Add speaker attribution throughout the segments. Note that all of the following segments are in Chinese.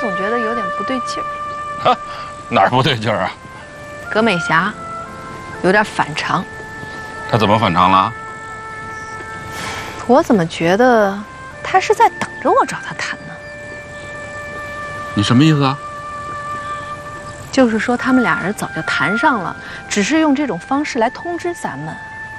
Speaker 1: 总觉得有点不对劲儿。
Speaker 2: 哈，哪儿不对劲儿啊？
Speaker 1: 葛美霞有点反常。
Speaker 2: 她怎么反常了？
Speaker 1: 我怎么觉得她是在等着我找她谈呢？
Speaker 2: 你什么意思啊？
Speaker 1: 就是说他们俩人早就谈上了，只是用这种方式来通知咱们。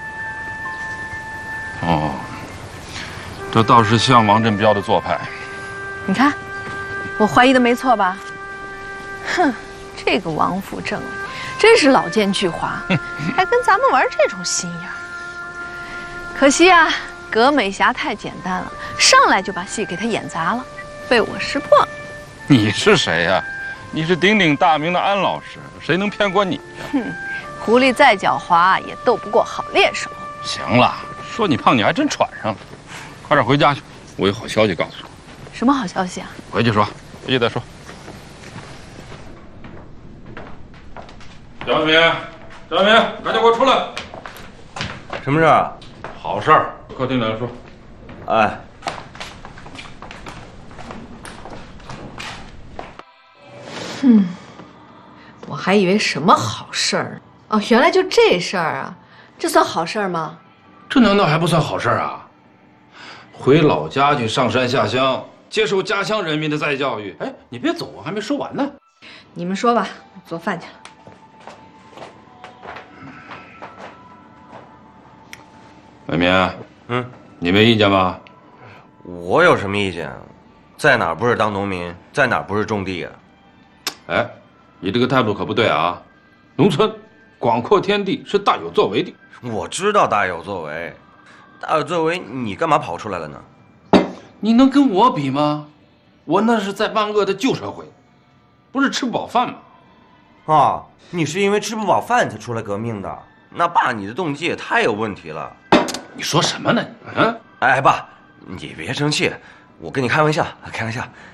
Speaker 2: 哦，这倒是像王振彪的做派。
Speaker 1: 你看，我怀疑的没错吧？哼，这个王府政委真是老奸巨猾，还跟咱们玩这种心眼儿。可惜啊，葛美霞太简单了，上来就把戏给他演砸了，被我识破了。
Speaker 2: 你是谁呀？你是鼎鼎大名的安老师，谁能骗过你呀？
Speaker 1: 哼，狐狸再狡猾也斗不过好猎手。
Speaker 2: 行了，说你胖，你还真喘上了。快点回家去，我有好消息告诉你。
Speaker 1: 什么好消息啊？
Speaker 2: 回去说，回去再说。张明，张明，赶紧给我出来！
Speaker 3: 什么事啊？
Speaker 2: 好事儿，客厅里说。
Speaker 3: 哎，
Speaker 1: 我还以为什么好事儿哦，原来就这事儿啊！这算好事儿吗？
Speaker 2: 这难道还不算好事儿啊？回老家去上山下乡，接受家乡人民的再教育。哎，你别走，我还没说完呢。
Speaker 1: 你们说吧，我做饭去了。
Speaker 2: 伟民，
Speaker 3: 嗯，
Speaker 2: 你没意见吧？
Speaker 3: 我有什么意见？在哪儿不是当农民，在哪儿不是种地啊？
Speaker 2: 哎，你这个态度可不对啊！农村广阔天地是大有作为的。
Speaker 3: 我知道大有作为，大有作为，你干嘛跑出来了呢？
Speaker 2: 你能跟我比吗？我那是在万恶的旧社会，不是吃不饱饭吗？
Speaker 3: 啊，你是因为吃不饱饭才出来革命的？那爸，你的动机也太有问题了。
Speaker 2: 你说什么呢？嗯？
Speaker 3: 哎，爸，你别生气，我跟你开玩笑，开玩笑。